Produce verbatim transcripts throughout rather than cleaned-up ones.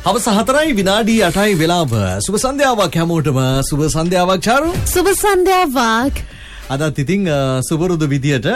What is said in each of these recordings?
හවස හතරයි විනාඩි අටයි වෙලාව. සුබ සන්ධ්‍යාවක් හැමෝටම. සුබ සන්ධ්‍යාවක් චාරු. සුබ සන්ධ්‍යාවක්. අදත් ඉතින් සුබරුදු විදියට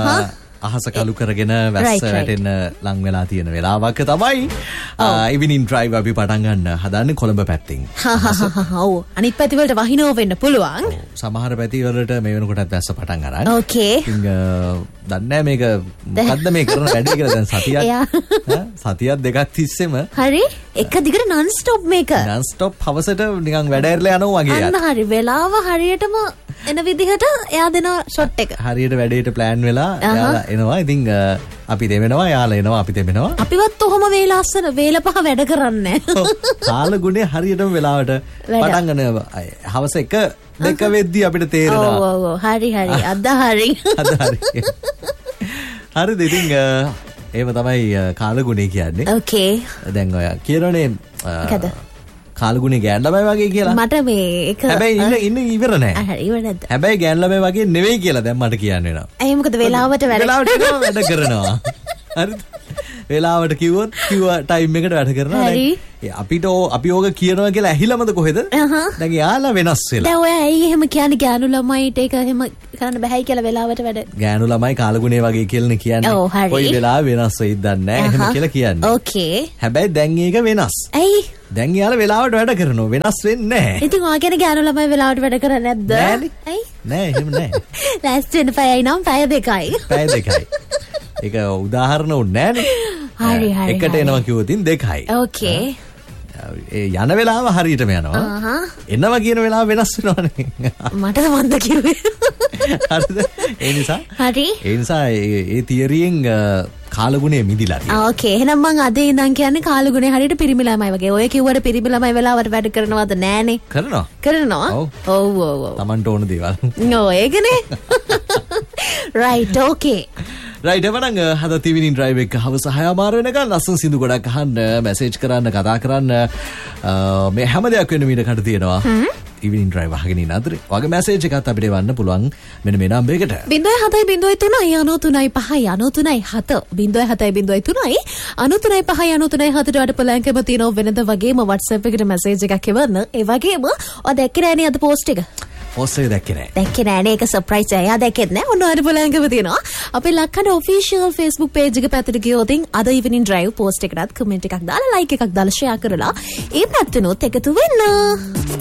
අහස කළු කරගෙන වැස්ස වැටෙන්න ලං වෙලා තියෙන වෙලාවක තමයි ඉවිනින් ඩ්‍රයිව් අපි පටන් ගන්න හදන්නේ කොළඹ පැත්තෙන්. ඔව් අනිත් පැති වලට වහිනව වෙන්න පුළුවන්. සමහර පැති වලට මේ වෙනකොටත් වැස්ස පටන් ගන්න. ඕකේ. ඉතින් දන්නේ මේක මොකද්ද මේ කරන වැඩේ කියලා දැන් සතියක් සතියක් දෙකක් තිස්සෙම හරි එක දිගට non stop මේක. non stop හවසට නිකන් වැඩ ඇරලා යනවා වගේ. අන්න හරි වෙලාව හරියටම එන විදිහට එයා දෙන ෂොට් එක. හරියට වැඩේට ප්ලෑන් වෙලා එයාලා එනවා. ඉතින් අපි දෙවෙනවා යාලා එනවා අපි දෙවෙනවා. අපිවත් ඔහොම වේලා අස්සන වේල පහ වැඩ කරන්නේ. කාල ගුණේ හරියටම වෙලාවට පටන් ගන්න හවස එක දෙක වෙද්දී අපිට තේරෙනවා. ඔව් ඔව් හරි හරි අද හරි. අද හරි. හරිද ඉතින් ඒව තමයි කාල ගුණේ කියන්නේ. ඕකේ. දැන් ඔය කියනෝනේ මොකද? කාල ගුණේ ගෑන් ළමයි වගේ කියලා. මට මේ එක හැබැයි ඉන්න ඉන්න ඉවර නෑ. හරි ඉවර නැද්ද? හැබැයි ගෑන් ළමයි වගේ නෙවෙයි කියලා දැන් මට කියන්න වෙනවා. ඇයි මොකද වෙලාවට වැඩ වෙලාවට වැඩ කරනවා. හරිද? වෙලාවට කිව්වොත් කිව්ව ටයිම් එකට වැඩ කරනවා. හරි. අපිට අපි ඕක කියනවා කියලා ඇහිලාමද කොහෙද? දැන් යාලා වෙනස් වෙලා. දැන් ඔය ඇයි එහෙම කියන්නේ ගෑනු ළමයිට ඒක එහෙම කරන්න බෑයි කියලා වෙලාවට වැඩ. ගෑනු ළමයි කාලගුණේ වගේ කියලානේ කියන්නේ. ඔව් හරි. කොයි වෙලාව වෙනස් වෙයිද දන්නේ නැහැ එහෙම කියලා කියන්නේ. ඕකේ. හැබැයි දැන් ඒක වෙනස්. ඇයි? දැන් යාලා වෙලාවට වැඩ කරනවා වෙනස් වෙන්නේ නැහැ. ඉතින් ඔයා කියන්නේ ගෑනු ළමයි වෙලාවට වැඩ කරන්නේ නැද්ද? ඇයි? නෑ එහෙම නෑ. ලෑස්ති වෙන්න පැයයි නම් පැය දෙකයි. පැය දෙකයි. ඒක උදාහරණ උන්නේ නෑනේ. හරි හරි. එකට එනවා කිව්වොත් දෙකයි. ඕකේ. ඒ යන වෙලාව හරියටම යනවා. එනවා කියන වෙලාව වෙනස් වෙනවනේ. මට මන්ද කිව්වේ. හරිද? ඒ නිසා හරි. ඒ නිසා ඒ තියරියෙන් කාලගුණය මිදිලා තියෙනවා. ඕකේ. එහෙනම් මං අද ඉඳන් කියන්නේ කාලගුණේ හරියට පිරිමි ළමයි වගේ. ඔය කිව්වට පිරිමි ළමයි වෙලාවට වැඩ කරනවද නෑනේ. කරනවා. කරනවා. ඔව් ඔව් ඔව්. Tamanට ඕන දේවල්. ඔව් ඒකනේ. right okay. රයිට් එවනම් හද තිවිනින් ඩ්‍රයිව් එක හවස හය මාර වෙනකන් ලස්සන සින්දු ගොඩක් අහන්න මැසේජ් කරන්න කතා කරන්න මේ හැම දෙයක් වෙන මීට කට තියෙනවා ඉවිනින් ඩ්‍රයිව් අහගෙන ඉන්න අතරේ වගේ මැසේජ් එකක් අපිට එවන්න පුළුවන් මෙන්න මේ නම්බරයකට ज़ीरो सात ज़ीरो तीन नौ तीन पाँच नौ तीन सात ज़ीरो सात ज़ीरो तीन नौ तीन पाँच नौ तीन सात ට බලංකම තියෙනවා වෙනද වගේම WhatsApp එකට මැසේජ් එකක් එවන්න ඒ වගේම ඔය දැක්කේ නෑනේ අද පෝස්ට් එක පෝස්ට් එක දැක්කේ නෑ දැක්කේ නෑනේ ඒක සර්ප්‍රයිස් එකක් එයා දැක්කෙත් නෑ ඔන්න ඔය බලංකම තියෙනවා අපේ ලක්කඩ ඔෆිෂියල් Facebook page එක පැත්තට ගියොත් අද ඉවිනින් ඩ්‍රයිව් පෝස්ට් එකකට කමෙන්ට් එකක් දාලා ලයික් එකක් දාලා ෂෙයා කරලා ඒ පැත්තනොත් එකතු වෙන්න